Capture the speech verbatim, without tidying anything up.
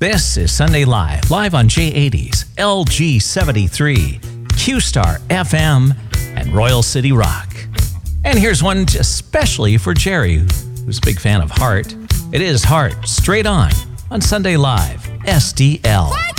This is Sunday Live, live on J eighty's, L G seventy-three, Q-Star F M, and Royal City Rock. And here's one especially for Jerry, who's a big fan of Heart. It is Heart, straight on, on Sunday Live, S D L.